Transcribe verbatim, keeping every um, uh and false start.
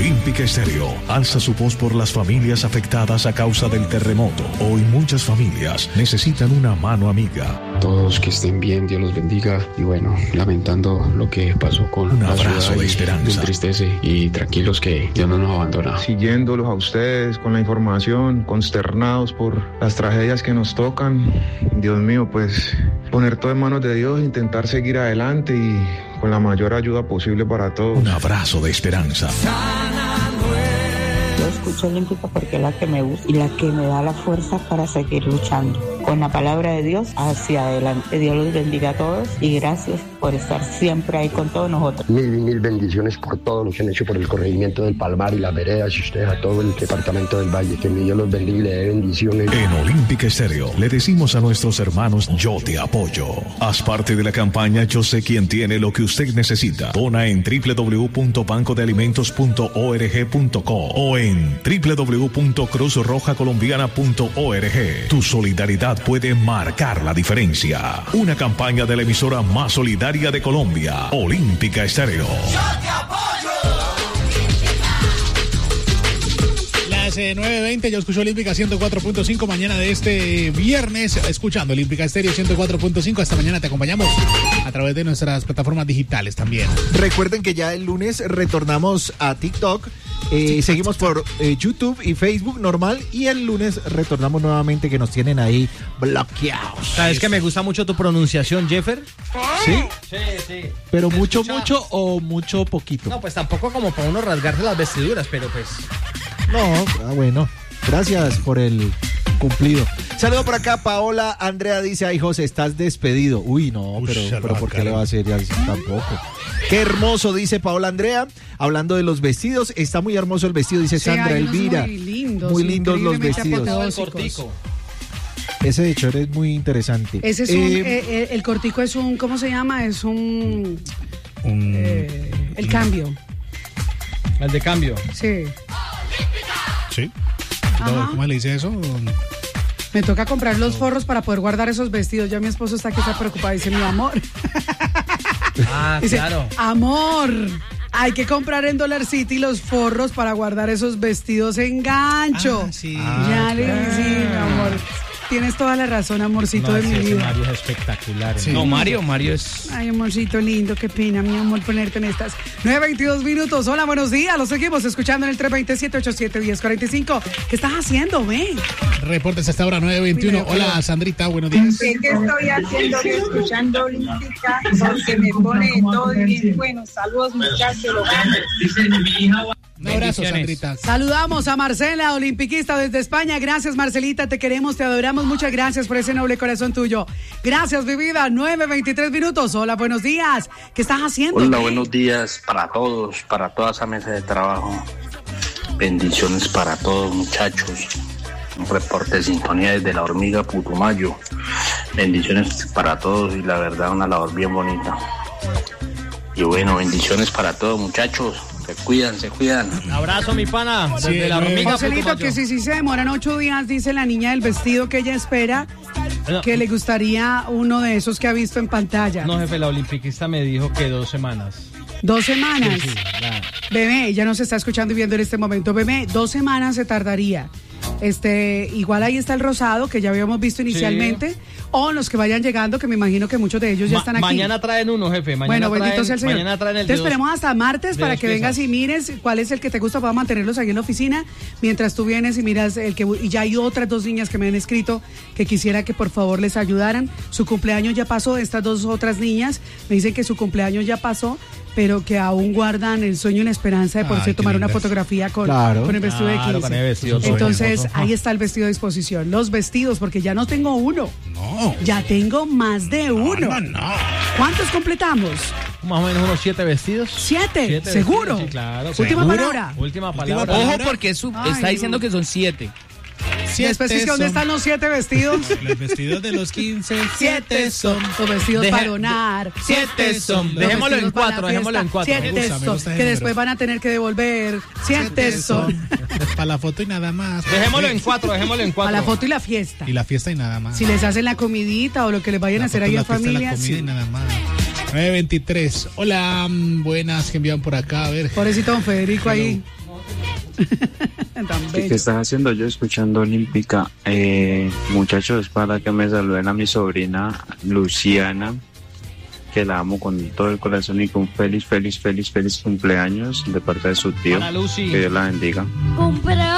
Olímpica Estéreo alza su voz por las familias afectadas a causa del terremoto. Hoy muchas familias necesitan una mano amiga. Todos que estén bien, Dios los bendiga. Y bueno, lamentando lo que pasó con un la abrazo ciudad de y esperanza. Me entristece y tranquilos que Dios no nos abandona. Siguiéndolos a ustedes con la información, consternados por las tragedias que nos tocan. Dios mío, pues poner todo en manos de Dios, intentar seguir adelante y con la mayor ayuda posible para todos. Un abrazo de esperanza. Yo escucho Olímpica porque es la que me gusta y la que me da la fuerza para seguir luchando. Con la palabra de Dios hacia adelante. Dios los bendiga a todos y gracias por estar siempre ahí con todos nosotros. Mil y mil bendiciones por todo lo que han hecho por el corregimiento del Palmar y las veredas y ustedes a todo el departamento del Valle. Que mi Dios los bendiga y le dé bendiciones. En Olímpica Estéreo le decimos a nuestros hermanos: yo te apoyo. Haz parte de la campaña Yo sé quién tiene lo que usted necesita. Dona en doble u doble u doble u punto banco de alimentos punto org punto co o en doble u doble u doble u punto cruz roja colombiana punto org. Tu solidaridad puede marcar la diferencia. Una campaña de la emisora más solidaria de Colombia, Olímpica Estéreo. ¡Yo te apoyo! Las eh, nueve veinte, yo escucho Olímpica ciento cuatro punto cinco mañana de este viernes, escuchando Olímpica Estéreo ciento cuatro punto cinco. Hasta mañana te acompañamos a través de nuestras plataformas digitales también. Recuerden que ya el lunes retornamos a TikTok. Eh, seguimos por eh, YouTube y Facebook normal y el lunes retornamos nuevamente, que nos tienen ahí bloqueados. ¿Sabes que me gusta mucho tu pronunciación, Jeffer? ¿Sí? Sí, sí. ¿Pero ¿Se mucho, escucha? mucho o mucho poquito? No, pues tampoco como para uno rasgarse las vestiduras, pero pues... No, ah, bueno. Gracias por el cumplido. Saludo por acá, Paola Andrea dice: ay, José, estás despedido. Uy, no, Uy, pero, se lo pero ¿por qué le sacaron. va a hacer así? Tampoco. Qué hermoso, dice Paola Andrea. Hablando de los vestidos, está muy hermoso el vestido, dice Sí, Sandra hay unos Elvira. Muy lindos, Muy lindos los increíblemente vestidos. apoteósicos. Ese de hecho es muy interesante. Ese es un, Eh, eh, eh, el cortico es un, ¿cómo se llama? Es un, Un... eh, el cambio. El de cambio. Sí. Sí. Ajá. ¿Cómo le dice eso? Me toca comprar los forros para poder guardar esos vestidos. Ya mi esposo está aquí, está preocupado. Dice, mi amor. Ah, Dice, claro. amor, hay que comprar en Dollar City los forros para guardar esos vestidos en gancho. Ah, sí. Ya Ah, le claro. sí, mi amor. Tienes toda la razón, amorcito No, de sí, mi ese vida. Mario es espectacular. Sí. No, Mario, Mario es... Ay, amorcito lindo, qué pena, mi amor, ponerte en estas. nueve veintidós minutos. Hola, buenos días. Los seguimos escuchando en el tres dos siete, ocho siete, uno cero cuatro cinco. ¿Qué estás haciendo, ven? Reportes hasta ahora nueve veintiuno. Hola, Sandrita, buenos días. ¿Qué estoy haciendo yo escuchando Olímpica? Porque me pone todo bien bueno. Saludos, muchachos. Un abrazo, Bendiciones. Sandrita. Saludamos a Marcela, olimpiquista desde España. Gracias, Marcelita, te queremos, te adoramos. Muchas gracias por ese noble corazón tuyo. Gracias, mi vida. nueve veintitrés minutos. Hola, buenos días. ¿Qué estás haciendo? Hola, ¿Qué? buenos días para todos, para toda esa mesa de trabajo. Bendiciones para todos, muchachos. Un reporte de sintonía desde la hormiga Putumayo. Bendiciones para todos y la verdad una labor bien bonita. Y bueno, bendiciones para todos, muchachos. Se cuidan, se cuidan. Un abrazo, mi pana. Sí, Desde la nueve. hormiga Marcelito, Putumayo. que si, si se demoran ocho días, dice la niña del vestido que ella espera, No, que le gustaría uno de esos que ha visto en pantalla. No, jefe, la olimpiquista me dijo que dos semanas. Dos semanas. Sí, sí, la- Bebé, ella nos está escuchando y viendo en este momento. Bebé, dos semanas se tardaría. Este, igual ahí está el rosado que ya habíamos visto inicialmente, o los que vayan llegando, que me imagino que muchos de ellos ya Ma- están aquí. Mañana traen uno, jefe. Mañana Bueno, bendito traen, sea el Señor. Mañana traen el Te de dos- esperemos hasta martes de para dos que vengas piezas. y mires cuál es el que te gusta para mantenerlos ahí en la oficina, mientras tú vienes y miras el que... Y ya hay otras dos niñas que me han escrito que quisiera que por favor les ayudaran. Su cumpleaños ya pasó, estas dos otras niñas me dicen que su cumpleaños ya pasó, pero que aún guardan el sueño y la esperanza de poderse Ay, qué tomar una lindas. fotografía con, Claro. con el vestido Claro, de con quince. el vestido. Entonces, hermoso. ahí está el vestido a disposición. Los vestidos, porque ya no tengo uno, No. ya tengo más de uno. No, no. ¿Cuántos completamos? Más o menos unos siete vestidos. ¿Siete? Siete ¿Seguro? vestidos, sí, claro. Última ¿Seguro? palabra. Última Última palabra. palabra. Ojo, porque su- Ay, está diciendo no. que son siete. Después dice, ¿dónde están los siete vestidos? Los vestidos de los quince. Siete son los vestidos Deje- para donar. Siete son. Los Dejémoslo en vestidos para la cuatro, dejémoslo en fiesta. cuatro. Siete Me gusta, me son, gusta el que número. después van a tener que devolver. Siete son. Para la foto y nada más. Dejémoslo en cuatro, dejémoslo en A cuatro. la foto y la fiesta. Y la fiesta y nada más. Si les hacen la comidita o lo que les vayan La a hacer foto, ahí la en fiesta, familia. La comida sí. y nada más. nueve veintitrés. Hola, mm, buenas, que envían por acá. A ver. Pobrecito don Federico ahí. Tan ¿Qué, bello. ¿Qué estás haciendo yo escuchando Olímpica? Eh, muchachos, para que me saluden a mi sobrina Luciana, que la amo con todo el corazón y con feliz, feliz, feliz, feliz cumpleaños de parte de su tío. Para Lucy. Que Dios la bendiga.